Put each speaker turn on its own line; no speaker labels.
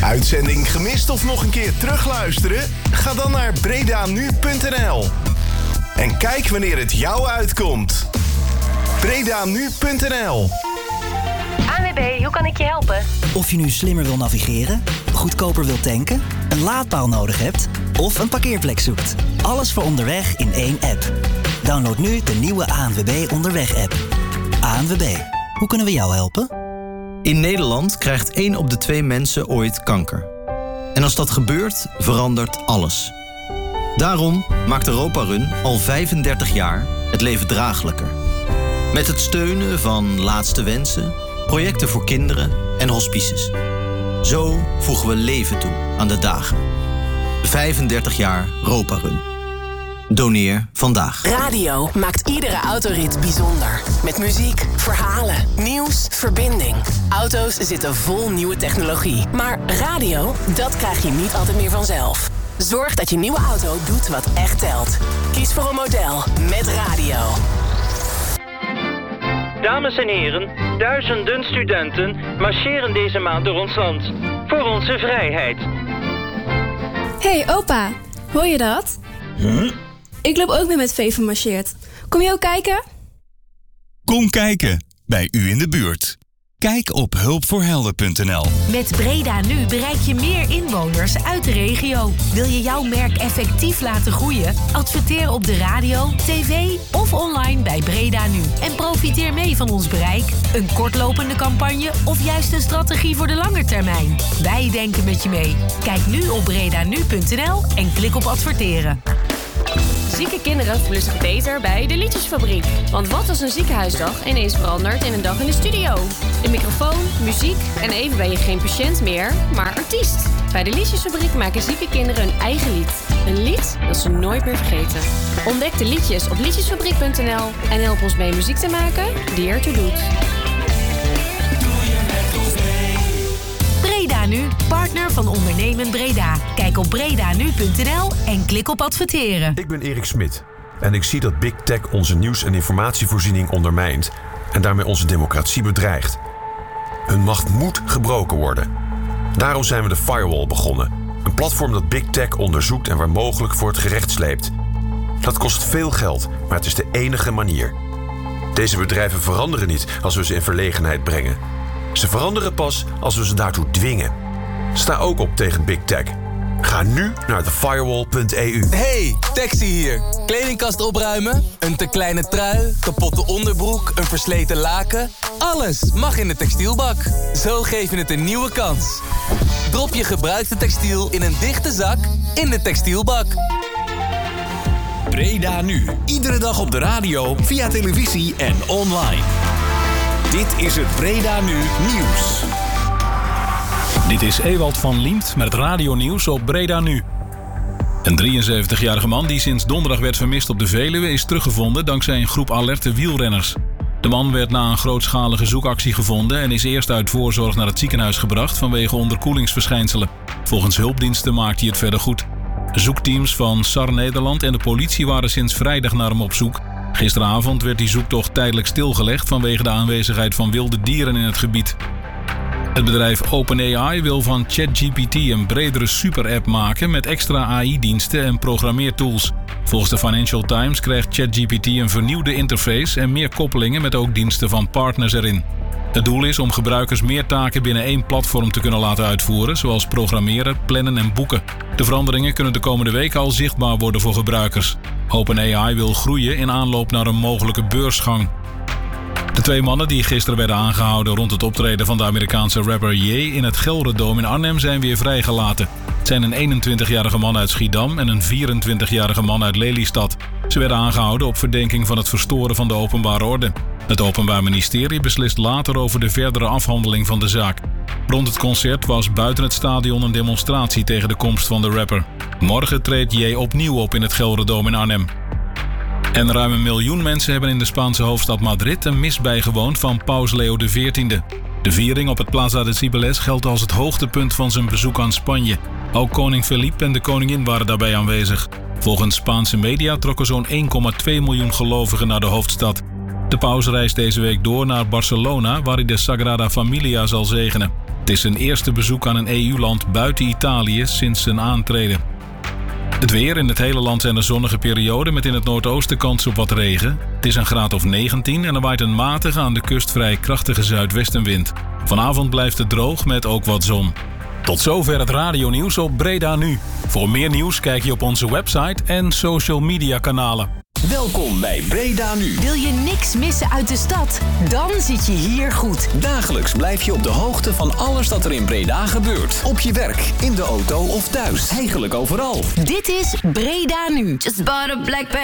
Uitzending gemist of nog een keer terugluisteren? Ga dan naar bredanu.nl. En kijk wanneer het jou uitkomt. bredanu.nl.
ANWB, hoe kan ik je helpen?
Of je nu slimmer wil navigeren, goedkoper wilt tanken, een laadpaal nodig hebt of een parkeerplek zoekt. Alles voor onderweg in één app. Download nu de nieuwe ANWB Onderweg-app. ANWB, hoe kunnen we jou helpen?
In Nederland krijgt 1 op de 2 mensen ooit kanker. En als dat gebeurt, verandert alles. Daarom maakt Europa Run al 35 jaar het leven draaglijker. Met het steunen van Laatste Wensen, projecten voor kinderen en hospices. Zo voegen we leven toe aan de dagen. 35 jaar Europa Run. Doneer vandaag.
Radio maakt iedere autorit bijzonder. Met muziek, verhalen, nieuws, verbinding. Auto's zitten vol nieuwe technologie. Maar radio, dat krijg je niet altijd meer vanzelf. Zorg dat je nieuwe auto doet wat echt telt. Kies voor een model met radio.
Dames en heren, duizenden studenten marcheren deze maand door ons land. Voor onze vrijheid.
Hey opa, hoor je dat?
Huh?
Ik loop ook weer met Veven marcheert. Kom je ook kijken?
Kom kijken, bij u in de buurt. Kijk op hulpvoorhelden.nl.
Met Breda Nu bereik je meer inwoners uit de regio. Wil je jouw merk effectief laten groeien? Adverteer op de radio, tv of online bij Breda Nu. En profiteer mee van ons bereik, een kortlopende campagne of juist een strategie voor de lange termijn. Wij denken met je mee. Kijk nu op bredanu.nl en klik op adverteren.
Zieke kinderen voelen zich beter bij de Liedjesfabriek. Want wat als een ziekenhuisdag ineens verandert in een dag in de studio? Een microfoon, muziek en even ben je geen patiënt meer, maar artiest. Bij de Liedjesfabriek maken zieke kinderen hun eigen lied. Een lied dat ze nooit meer vergeten. Ontdek de liedjes op liedjesfabriek.nl en help ons mee muziek te maken die ertoe doet.
Breda Nu, partner van Ondernemen Breda. Kijk op bredanu.nl en klik op adverteren.
Ik ben Erik Smit en ik zie dat Big Tech onze nieuws- en informatievoorziening ondermijnt en daarmee onze democratie bedreigt. Hun macht moet gebroken worden. Daarom zijn we de Firewall begonnen. Een platform dat Big Tech onderzoekt en waar mogelijk voor het gerecht sleept. Dat kost veel geld, maar het is de enige manier. Deze bedrijven veranderen niet als we ze in verlegenheid brengen. Ze veranderen pas als we ze daartoe dwingen. Sta ook op tegen Big Tech. Ga nu naar thefirewall.eu.
Hey, Taxi hier. Kledingkast opruimen? Een te kleine trui? Kapotte onderbroek? Een versleten laken? Alles mag in de textielbak. Zo geef je het een nieuwe kans. Drop je gebruikte textiel in een dichte zak in de textielbak.
Breda Nu. Iedere dag op de radio, via televisie en online. Dit is het Breda Nu Nieuws.
Dit is Ewald van Liemt met het radionieuws op Breda Nu. Een 73-jarige man die sinds donderdag werd vermist op de Veluwe is teruggevonden dankzij een groep alerte wielrenners. De man werd na een grootschalige zoekactie gevonden en is eerst uit voorzorg naar het ziekenhuis gebracht vanwege onderkoelingsverschijnselen. Volgens hulpdiensten maakt hij het verder goed. Zoekteams van SAR Nederland en de politie waren sinds vrijdag naar hem op zoek. Gisteravond werd die zoektocht tijdelijk stilgelegd vanwege de aanwezigheid van wilde dieren in het gebied. Het bedrijf OpenAI wil van ChatGPT een bredere super-app maken met extra AI-diensten en programmeertools. Volgens de Financial Times krijgt ChatGPT een vernieuwde interface en meer koppelingen met ook diensten van partners erin. Het doel is om gebruikers meer taken binnen één platform te kunnen laten uitvoeren, zoals programmeren, plannen en boeken. De veranderingen kunnen de komende weken al zichtbaar worden voor gebruikers. OpenAI wil groeien in aanloop naar een mogelijke beursgang. De 2 mannen die gisteren werden aangehouden rond het optreden van de Amerikaanse rapper Ye in het Gelredome in Arnhem zijn weer vrijgelaten. Het zijn een 21-jarige man uit Schiedam en een 24-jarige man uit Lelystad. Ze werden aangehouden op verdenking van het verstoren van de openbare orde. Het Openbaar Ministerie beslist later over de verdere afhandeling van de zaak. Rond het concert was buiten het stadion een demonstratie tegen de komst van de rapper. Morgen treedt Ye opnieuw op in het Gelredome in Arnhem. En ruim 1 miljoen mensen hebben in de Spaanse hoofdstad Madrid een mis bijgewoond van paus Leo XIV. De viering op het Plaza de Cibeles geldt als het hoogtepunt van zijn bezoek aan Spanje. Ook koning Felipe en de koningin waren daarbij aanwezig. Volgens Spaanse media trokken zo'n 1,2 miljoen gelovigen naar de hoofdstad. De paus reist deze week door naar Barcelona, waar hij de Sagrada Familia zal zegenen. Het is zijn eerste bezoek aan een EU-land buiten Italië sinds zijn aantreden. Het weer: in het hele land zijn er zonnige perioden met in het noordoosten kans op wat regen. Het is een graad of 19 en er waait een matige, aan de kust vrij krachtige zuidwestenwind. Vanavond blijft het droog met ook wat zon. Tot zover het radionieuws op Breda Nu. Voor meer nieuws kijk je op onze website en social media kanalen.
Welkom bij Breda Nu.
Wil je niks missen uit de stad? Dan zit je hier goed.
Dagelijks blijf je op de hoogte van alles dat er in Breda gebeurt. Op je werk, in de auto of thuis. Eigenlijk overal.
Dit is Breda Nu.
Just bought a black